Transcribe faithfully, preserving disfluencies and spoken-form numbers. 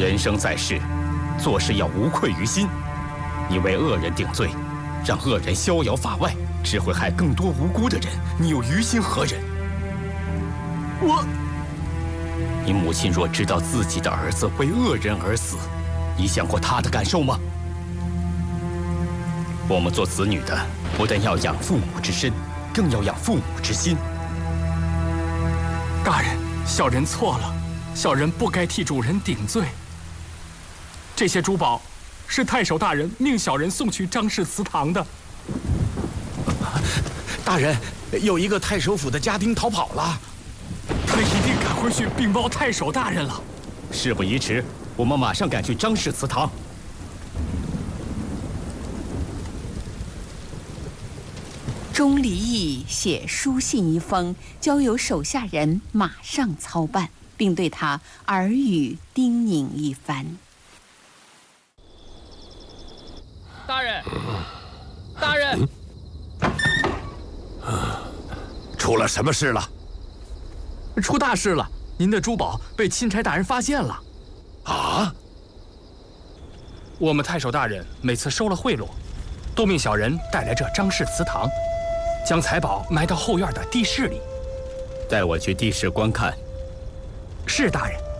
人生在世，做事要无愧于心。你为恶人顶罪，让恶人逍遥法外，只会害更多无辜的人，你又于心何忍？ 我…… 你母亲若知道自己的儿子为恶人而死，你想过她的感受吗？我们做子女的，不但要养父母之身，更要养父母之心。 大人，小人错了，小人不该替主人顶罪。这些珠宝是太守大人命小人送去张氏祠堂的。 大人，有一个太守府的家丁逃跑了， 他一定赶回去禀报太守大人了。 事不宜迟，我们马上赶去张氏祠堂。 钟离义写书信一封，交由手下人马上操办，并对他耳语叮咛一番。 大人，大人， 出了什么事了？ 出大事了！您的珠宝被钦差大人发现了。 啊！ 我们太守大人每次收了贿赂，都命小人带来这张氏祠堂，将财宝埋到后院的地室里。 带我去地室观看。 是大人。